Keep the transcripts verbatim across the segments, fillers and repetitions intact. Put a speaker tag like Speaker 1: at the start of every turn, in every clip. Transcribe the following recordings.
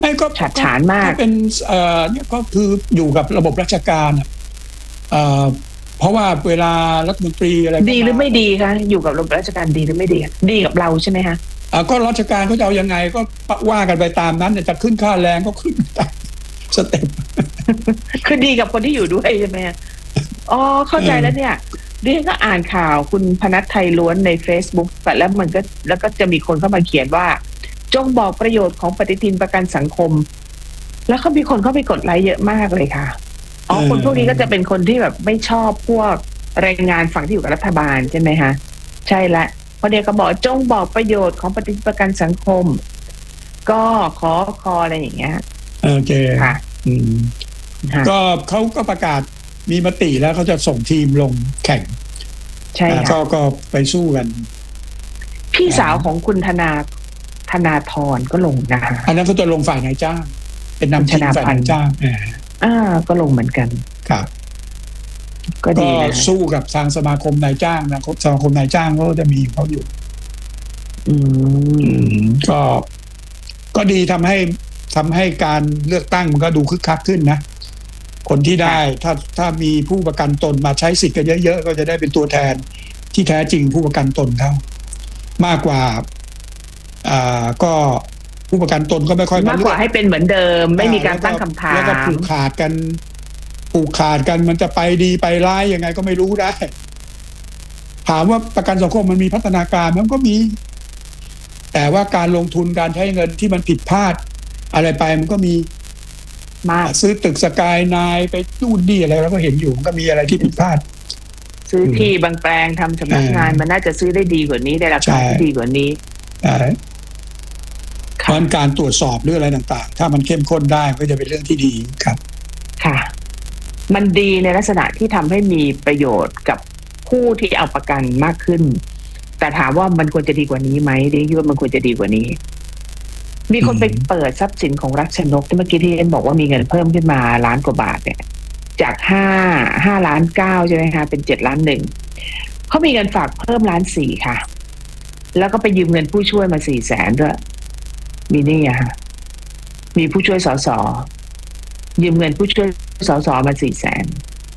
Speaker 1: ไม่ก็
Speaker 2: ฉัดฉานมาก
Speaker 1: เป็นเอ่อเนี่ยก็คืออยู่กับระบบราชการเอ่อเพราะว่าเวลารัฐมนตรีอะไร
Speaker 2: ดีหรือไม่ดีคะอยู่กับระบบราชการดีหรือไม่ดีดีกับเราใช่ไหมคะ
Speaker 1: อ่าก็ราชการเขาจะเอายังไงก็ว่ากันไปตามนั้นจะขึ้นค่าแรงก็ขึ้นตามสเต็ป
Speaker 2: คือดีกับคนที่อยู่ด้วยใช่ไหมอ๋อเข้าใจแล้วเนี่ยเรียนก็อ่านข่าวคุณพนัสไทยล้วนใน Facebook แต่แล้วมันก็แล้วก็จะมีคนเข้ามาเขียนว่าจงบอกประโยชน์ของปฏิทินประกันสังคมแล้วก็มีคนเข้าไปกดไลค์เยอะมากเลยค่ะอ๋อคนพวกนี้ก็จะเป็นคนที่แบบไม่ชอบพวกแรงงานฝั่งที่อยู่กับรัฐบาลใช่ไหมคะใช่ละเพราะเดี๋ยวก็บอกจงบอกประโยชน์ของปฏิทินประกันสังคมก็ขอคออะไรอย่างเงี้ย
Speaker 1: โอเค
Speaker 2: ค่ะ
Speaker 1: อืมก็เขาก็ประกาศมีมติแล้วเขาจะส่งทีมลงแข่ง
Speaker 2: ใช่ค่ะ
Speaker 1: ก็ไปสู้กัน
Speaker 2: พี่สาวของคุณธนาธนาธรก็ลงนะคะ
Speaker 1: อันนั้นเขาจะลงฝ่ายนายจ้างเป็นนำทีมฝ่ายนายจ้าง
Speaker 2: อ่าก็ลงเหมือนกัน
Speaker 1: ครับ
Speaker 2: ก็ดีนะ
Speaker 1: สู้กับทางสมาคมนายจ้างนะสมาคมนายจ้างก็จะมีเขาอยู่
Speaker 2: อืม
Speaker 1: ก็ก็ดีทำให้ทำให้การเลือกตั้งมันก็ดูคึกคักขึ้นนะคนที่ได้ถ้าถ้ามีผู้ประกันตนมาใช้สิทธิ์กันเยอะๆก็จะได้เป็นตัวแทนที่แท้จริงผู้ประกันตนเขามากกว่าอ่าก็ผู้ประกันตนก็ไม่ค่อย
Speaker 2: มากกว่าให้เป็นเหมือนเดิมไม่มีการตั้งคำถาม
Speaker 1: แล้วก็ผูกขาดกันผูกขาดกันมันจะไปดีไปร้ายยังไงก็ไม่รู้ได้ถามว่าประกันสังคมมันมีพัฒนาการมันก็มีแต่ว่าการลงทุนการใช้เงินที่มันผิดพลาดอะไรไปมันก็มี
Speaker 2: มาก
Speaker 1: ซื้อตึกสกายนายไปนู่นนี่อะไรเราก็เห็นอยู่มันก็มีอะไรที่ผิดพลาด
Speaker 2: ซื้อที่บางแปลงทำสำนักงานมันน่าจะซื้อได้ดีกว่านี้ได้ราคาที่ดีกว่านี้
Speaker 1: ใช่เพราะการตรวจสอบเรื่องอะไรต่างๆถ้ามันเข้มข้นได้ก็จะเป็นเรื่องที่ดีครับ
Speaker 2: ค่ะมันดีในลักษณะที่ทำให้มีประโยชน์กับผู้ที่เอาประกันมากขึ้นแต่ถามว่ามันควรจะดีกว่านี้ไหมดิคิดว่ามันควรจะดีกว่านี้มีคนไปเปิดทรัพย์สินของรักชนกที่เมื่อกี้ที่เอ็นบอกว่ามีเงินเพิ่มขึ้นมาล้านกว่าบาทเนี่ยจากห้าห้าล้านเก้าใช่ไหมคะเป็นเจ็ดล้านหนึ่งเขามีเงินฝากเพิ่มล้านสี่ค่ะแล้วก็ไปยืมเงินผู้ช่วยมาสี่แสนด้วยมีนี่อะค่ะมีผู้ช่วยสสยืมเงินผู้ช่วยสสมาสี่แสน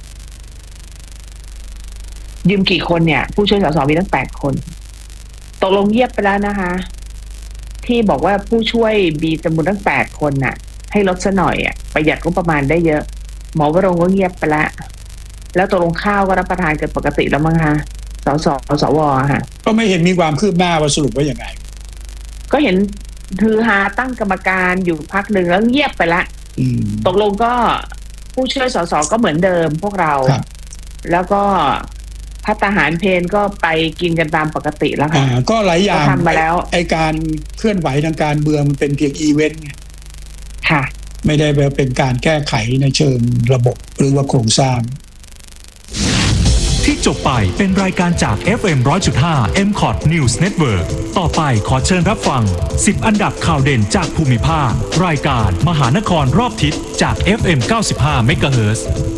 Speaker 2: ยืมกี่คนเนี่ยผู้ช่วยสสมีตั้งแปดคนตกลงเงียบไปแล้วนะคะที่บอกว่าผู้ช่วยมีจำนวนตั้งแปดคนน่ะให้ลดซะหน่อยอ่ะประหยัดงบประมาณได้เยอะหมอวรงค์ก็เงียบไปแล้วแล้วตกลงข้าวก็รับประทานกันปกติแล้วมั้งคะสสสวค่ะ
Speaker 1: ก็ไม่เห็นมีความคืบหน้าว่าสรุปว่าอย่างไง
Speaker 2: ก็เห็นฮือฮาตั้งกรรมการอยู่พักหนึ่งแล้วเงียบไปละตกลงก็ผู้ช่วยสสก็เหมือนเดิมพวกเราแล้วก็พัฒหารเพนก็ไปกินกันตามปกติแล้วค่ะ
Speaker 1: ก็หลายอย่าง
Speaker 2: ทำมาแล้ว
Speaker 1: ไอการเคลื่อนไหวทางการเมืองมันเป็นเพียงอีเวนต์ไง
Speaker 2: ค่ะ
Speaker 1: ไม่ได้เป็นการแก้ไขในเชิงระบบหรือว่าโครงสร้าง
Speaker 3: ที่จบไปเป็นรายการจาก เอฟ เอ็ม หนึ่งร้อยจุดห้า เอ็ม คอท News Network ต่อไปขอเชิญรับฟังสิบอันดับข่าวเด่นจากภูมิภาครายการมหานครรอบทิศจาก เอฟ เอ็ม เก้าสิบห้า เมกะเฮิรตซ์